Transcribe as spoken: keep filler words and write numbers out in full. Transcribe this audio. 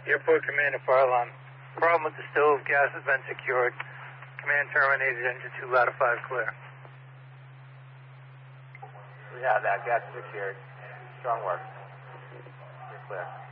Airport Command to fire alarm. Problem with the stove, gas has been secured. Command terminated, engine two, ladder five clear. We have that, gas secured. Strong work. You're clear.